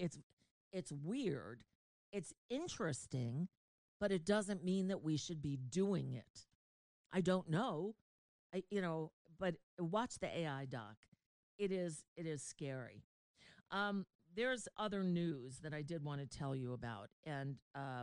it's weird. It's interesting, but it doesn't mean that we should be doing it. I don't know. But watch the AI doc. It is scary. There's other news that I did want to tell you about, and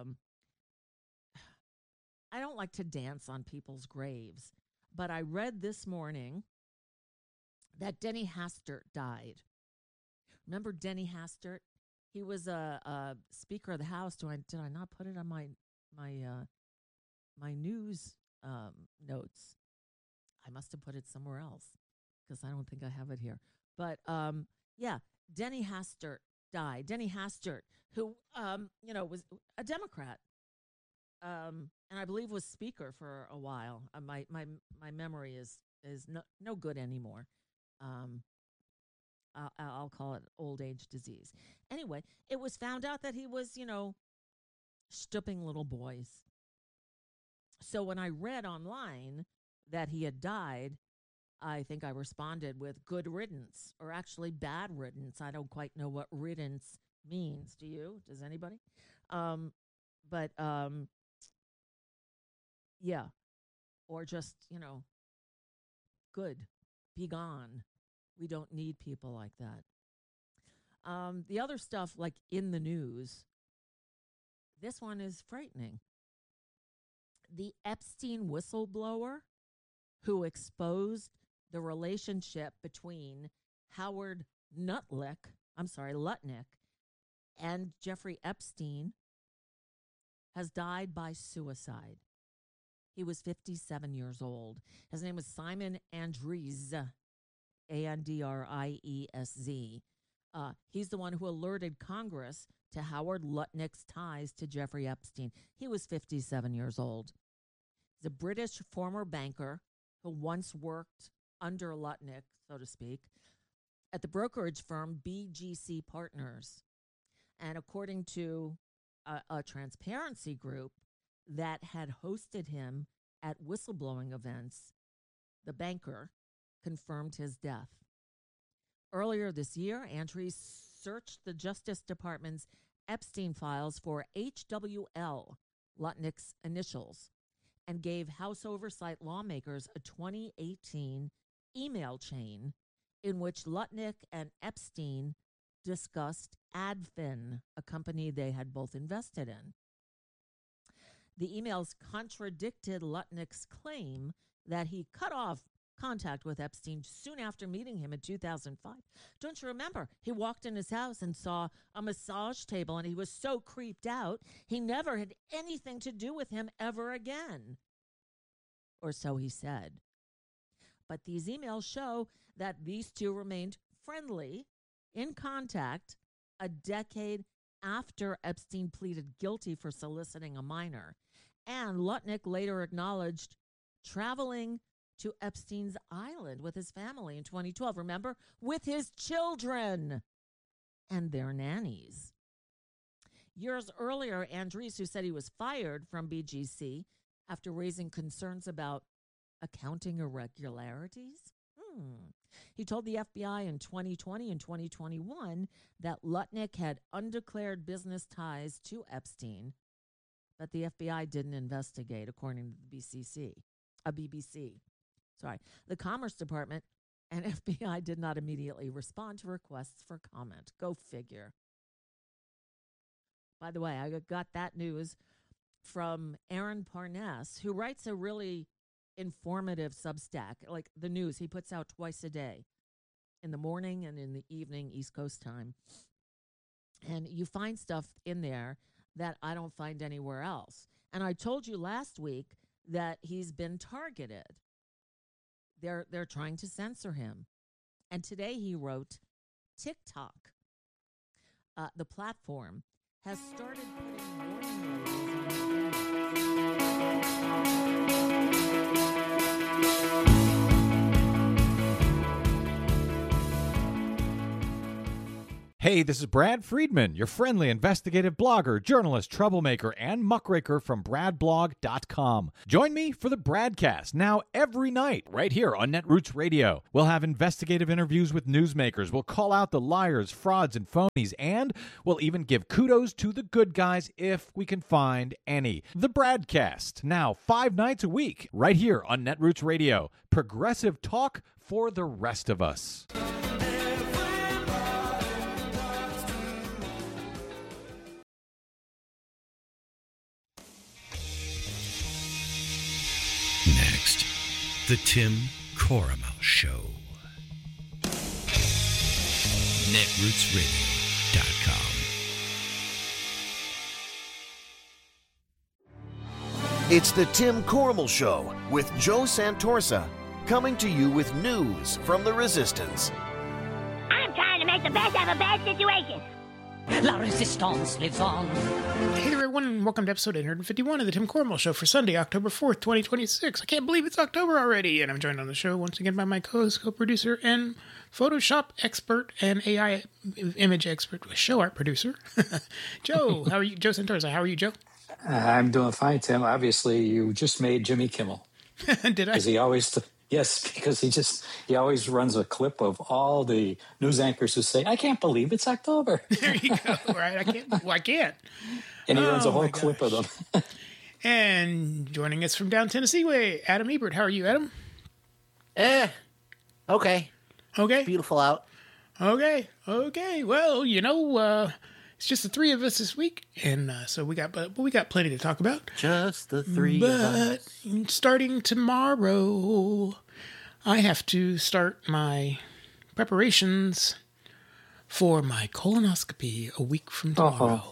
I don't like to dance on people's graves, but I read this morning that Denny Hastert died. Remember Denny Hastert? He was a Speaker of the House. Did I not put it on my news notes? I must have put it somewhere else because I don't think I have it here. But yeah, Denny Hastert died. Denny Hastert, who was a Democrat, and I believe was Speaker for a while. My memory is no good anymore. I'll call it old age disease. Anyway, it was found out that he was, stooping little boys. So when I read online that he had died, I think I responded with good riddance, or actually bad riddance. I don't quite know what riddance means. Do you? Does anybody? But yeah, or just, good, be gone. We don't need people like that. The other stuff, like in the news, this one is frightening. The Epstein whistleblower who exposed the relationship between Howard Lutnick and Jeffrey Epstein has died by suicide. He was 57 years old. His name was Simon Andries, Andriez. He's the one who alerted Congress to Howard Lutnick's ties to Jeffrey Epstein. He was 57 years old. He's a British former banker who once worked under Lutnick, so to speak, at the brokerage firm BGC Partners. And according to a transparency group that had hosted him at whistleblowing events, the banker confirmed his death. Earlier this year, Andrews searched the Justice Department's Epstein files for HWL, Lutnick's initials, and gave House Oversight lawmakers a 2018 email chain in which Lutnick and Epstein discussed Adfin, a company they had both invested in. The emails contradicted Lutnick's claim that he cut off contact with Epstein soon after meeting him in 2005. Don't you remember? He walked in his house and saw a massage table, and he was so creeped out, he never had anything to do with him ever again. Or so he said. But these emails show that these two remained friendly, in contact, a decade after Epstein pleaded guilty for soliciting a minor. And Lutnick later acknowledged traveling to Epstein's island with his family in 2012. Remember? With his children and their nannies. Years earlier, Andries, who said he was fired from BGC after raising concerns about accounting irregularities, he told the FBI in 2020 and 2021 that Lutnick had undeclared business ties to Epstein, but the FBI didn't investigate, according to the BBC. The Commerce Department and FBI did not immediately respond to requests for comment. Go figure. By the way, I got that news from Aaron Parnas, who writes a really informative Substack, like the news. He puts out twice a day, in the morning and in the evening, East Coast time. And you find stuff in there that I don't find anywhere else. And I told you last week that he's been targeted. They're trying to censor him. And today he wrote, TikTok, the platform, has started putting warning labels on Hey, this is Brad Friedman, your friendly investigative blogger, journalist, troublemaker, and muckraker from bradblog.com. Join me for the Bradcast, now every night, right here on Netroots Radio. We'll have investigative interviews with newsmakers, we'll call out the liars, frauds, and phonies, and we'll even give kudos to the good guys if we can find any. The Bradcast, now 5 nights a week, right here on Netroots Radio. Progressive talk for the rest of us. Next, the Tim Corrimal Show. NetrootsRadio.com. It's the Tim Corrimal Show with Joe Santorsa, coming to you with news from the Resistance. I'm trying to make the best of a bad situation. La Resistance lives on. Hey there, everyone, and welcome to episode 851 of the Tim Corrimal Show for Sunday, October 4th, 2026. I can't believe it's October already, and I'm joined on the show once again by my co-host, co-producer, and Photoshop expert and AI image expert, show art producer, Joe. How are you? Joe Santorsa. How are you, Joe? I'm doing fine, Tim. Obviously, you just made Jimmy Kimmel. Did I? Because he always runs a clip of all the news anchors who say, "I can't believe it's October." There you go. Right? I can't. And he runs a whole clip of them. And joining us from down Tennessee way, Adam Ebert. How are you, Adam? Okay. Okay. Beautiful out. Okay. Well, it's just the three of us this week, and so we got plenty to talk about. Just the three of us. But starting tomorrow, I have to start my preparations for my colonoscopy a week from tomorrow.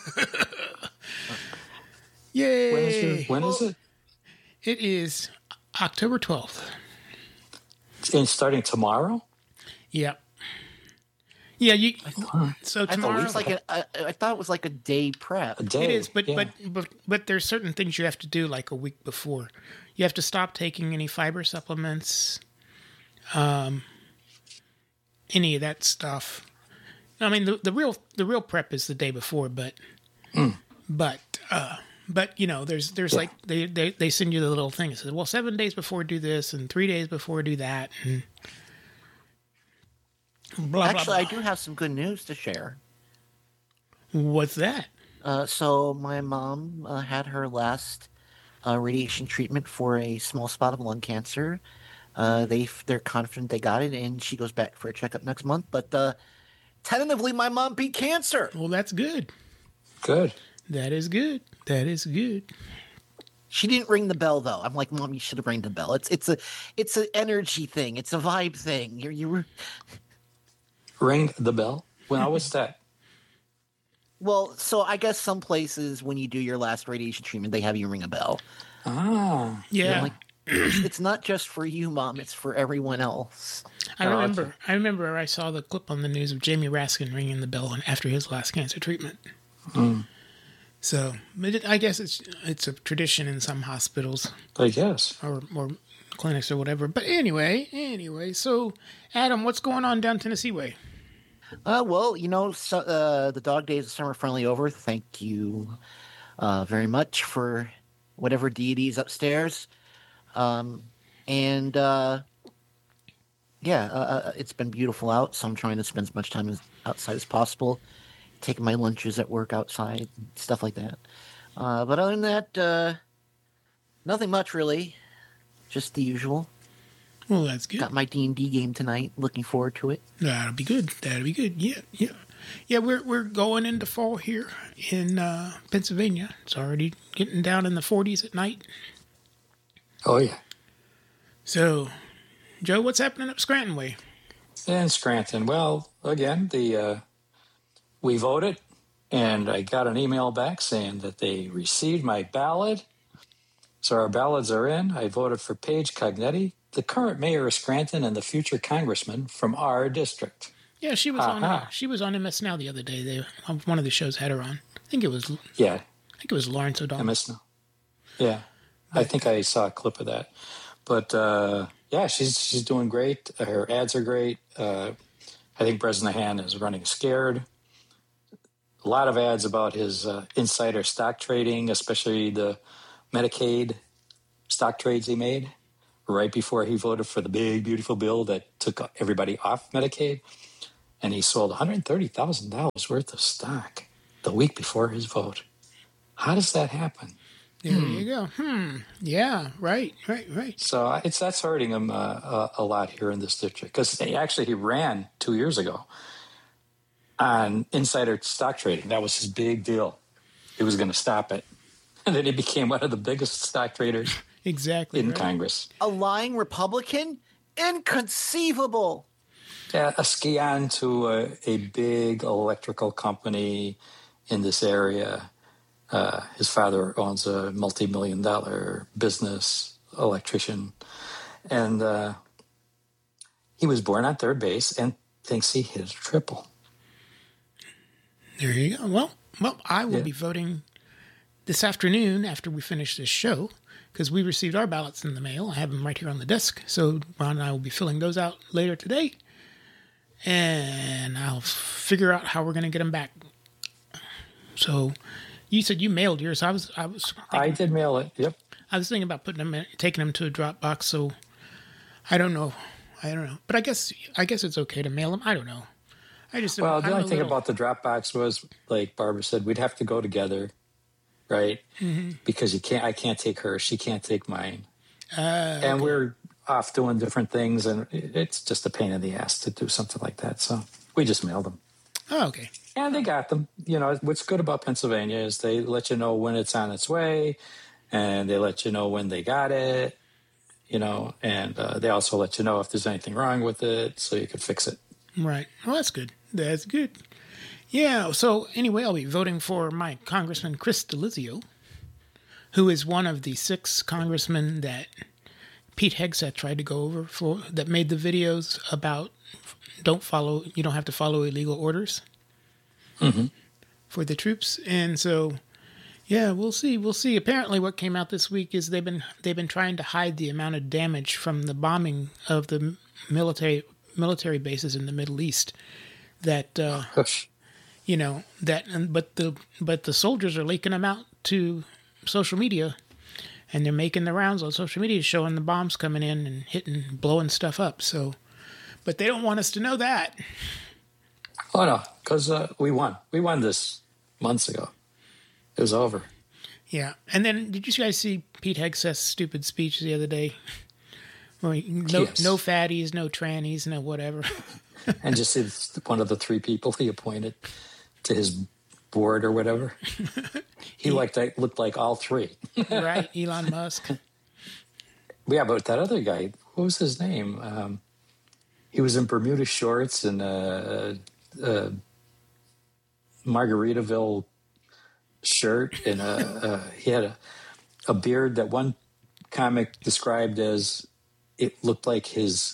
Yay! When is it? It is October 12th. And starting tomorrow? Yeah. Yeah, so I tomorrow. I thought it was like a day prep. A day. It is, but yeah. but there's certain things you have to do like a week before. You have to stop taking any fiber supplements, any of that stuff. I mean, the real prep is the day before, but there's like they send you the little thing that says, well, 7 days before do this and 3 days before do that. And Actually, I do have some good news to share. What's that? So my mom had her last radiation treatment for a small spot of lung cancer. They're confident they got it, and she goes back for a checkup next month. But tentatively, my mom beat cancer. Well, that's good. Good. That is good. She didn't ring the bell though. I'm like, Mom, you should have rang the bell. It's an energy thing. It's a vibe thing. You Ring the bell? When I was that? Well, so I guess some places when you do your last radiation treatment, they have you ring a bell. Ah. Yeah. Like, it's not just for you, Mom. It's for everyone else. I remember I saw the clip on the news of Jamie Raskin ringing the bell after his last cancer treatment. So, I guess it's a tradition in some hospitals. I guess. Or clinics or whatever. But anyway, so Adam, what's going on down Tennessee way? Well, the dog days of summer finally over. Thank you very much for whatever deities upstairs. It's been beautiful out, so I'm trying to spend as much time outside as possible, taking my lunches at work outside, stuff like that. But other than that, nothing much really, just the usual. Well, that's good. Got my D&D game tonight. Looking forward to it. That'll be good. Yeah. We're going into fall here in Pennsylvania. It's already getting down in the 40s at night. Oh, yeah. So, Joe, what's happening up Scranton way? In Scranton, well, again, we voted, and I got an email back saying that they received my ballot. So our ballots are in. I voted for Paige Cognetti, the current mayor of Scranton and the future congressman from our district. Yeah, she was on MS Now the other day. One of the shows had her on. I think it was Lawrence O'Donnell. MS Now. Yeah, I think I saw a clip of that. But she's doing great. Her ads are great. I I think Bresnahan is running scared. A lot of ads about his insider stock trading, especially the Medicaid stock trades he made right before he voted for the big, beautiful bill that took everybody off Medicaid. And he sold $130,000 worth of stock the week before his vote. How does that happen? There you go. Yeah, right. So that's hurting him a lot here in this district. Because actually he ran 2 years ago on insider stock trading. That was his big deal. He was going to stop it. And then he became one of the biggest stock traders in Congress. A lying Republican? Inconceivable. Yeah, a ski on to a big electrical company in this area. His father owns a multi-million-dollar business, electrician. And he was born on third base and thinks he hit a triple. There you go. Well, I will be voting this afternoon after we finish this show, because we received our ballots in the mail. I have them right here on the desk. So Ron and I will be filling those out later today. And I'll figure out how we're going to get them back. So you said you mailed yours. I did mail it. Yep. I was thinking about taking them to a Dropbox. So I don't know. But I guess it's okay to mail them. I don't know. The only thing about the Dropbox was, like Barbara said, we'd have to go together, right? Mm-hmm. Because I can't take hers. She can't take mine. And we're off doing different things, and it's just a pain in the ass to do something like that. So we just mailed them. Oh, okay. And they got them. You know, what's good about Pennsylvania is they let you know when it's on its way, and they let you know when they got it, you know, and they also let you know if there's anything wrong with it so you can fix it. Right. Well, that's good. That's good. Yeah, so anyway, I'll be voting for my Congressman Chris Delizio, who is one of the 6 congressmen that Pete Hegseth tried to go over for, that made the videos about you don't have to follow illegal orders for the troops. And so, yeah, we'll see. Apparently what came out this week is they've been trying to hide the amount of damage from the bombing of the military bases in the Middle East. That but the soldiers are leaking them out to social media, and they're making the rounds on social media showing the bombs coming in and hitting, blowing stuff up. So, but they don't want us to know that. Oh no, because we won. We won this months ago. It was over. Yeah, and then did you guys see Pete Hegseth's stupid speech the other day? No fatties, no trannies, no whatever. And just one of the 3 people he appointed to his board or whatever. He looked like all 3. Right, Elon Musk. Yeah, but that other guy, what was his name? He was in Bermuda shorts and Margaritaville shirt, and he had a beard that one comic described as it looked like his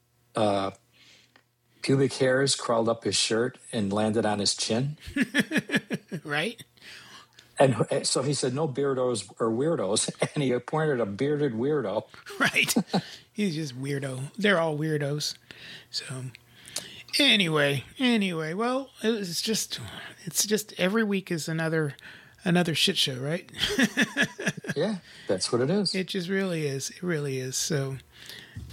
pubic hairs crawled up his shirt and landed on his chin. Right. And so he said, no beardos or weirdos. And he appointed a bearded weirdo. Right. He's just weirdo. They're all weirdos. So anyway, well, it's just every week is another shit show, right? Yeah, that's what it is. It just really is. It really is. So